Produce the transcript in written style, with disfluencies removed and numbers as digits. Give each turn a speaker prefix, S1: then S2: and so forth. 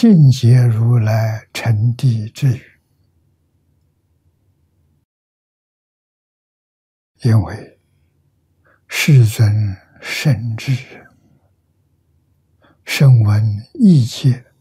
S1: 信解如来成地之语。因为世尊深知，深闻一切